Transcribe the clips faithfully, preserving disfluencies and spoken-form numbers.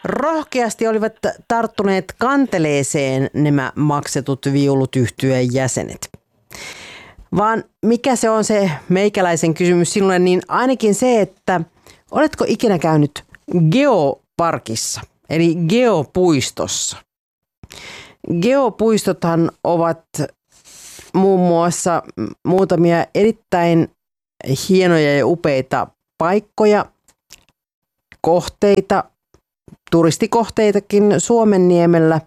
rohkeasti olivat tarttuneet kanteleeseen nämä maksetut viulut yhtyeen jäsenet. Vaan mikä se on se meikäläisen kysymys sinulle, niin ainakin se, että oletko ikinä käynyt geoparkissa, eli geopuistossa? Geopuistothan ovat muun muassa muutamia erittäin hienoja ja upeita paikkoja, kohteita, turistikohteitakin Suomenniemellä.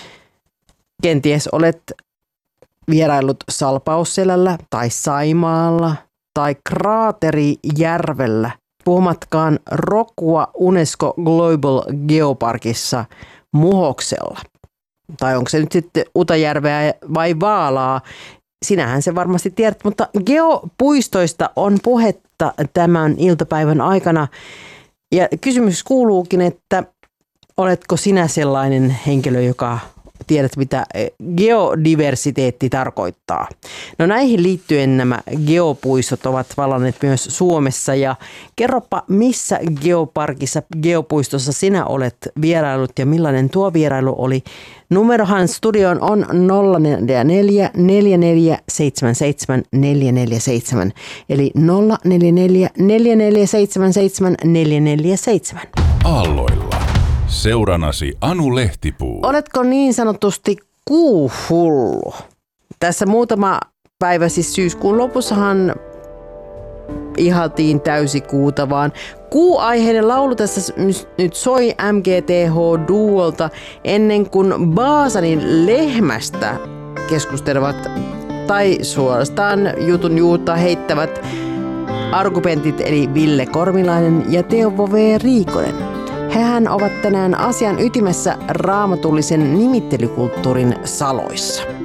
Kenties olet vierailut Salpausselällä tai Saimaalla tai Kraaterijärvellä, puhumatkaan Rokua UNESCO Global Geoparkissa Muhoksella. Tai onko se nyt sitten Utajärveä vai Vaalaa? Sinähän se varmasti tiedät, mutta geopuistoista on puhetta tämän iltapäivän aikana. Ja kysymys kuuluukin, että oletko sinä sellainen henkilö, joka tiedät, mitä geodiversiteetti tarkoittaa? No näihin liittyen nämä geopuistot ovat valanneet myös Suomessa. Ja kerropa, missä geoparkissa, geopuistossa sinä olet vierailut ja millainen tuo vierailu oli? Numerohan studioon on nolla neljä neljä neljä neljä seitsemän seitsemän neljä neljä seitsemän eli nolla neljä neljä neljä neljä seitsemän seitsemän neljä neljä seitsemän. Aalloilla. Seuranasi Anu Lehtipuu. Oletko niin sanotusti kuuhullu? Tässä muutama päivä, siis syyskuun lopussahan ihaltiin täysikuuta, vaan kuuaiheinen laulu tässä nyt soi M G T H-duolta ennen kuin Baasanin lehmästä keskustelevat tai suorastaan jutun juurta heittävät argumentit eli Ville Kormilainen ja Teuvo V. Riikonen. Hehän ovat tänään asian ytimessä raamatullisen nimittelykulttuurin saloissa.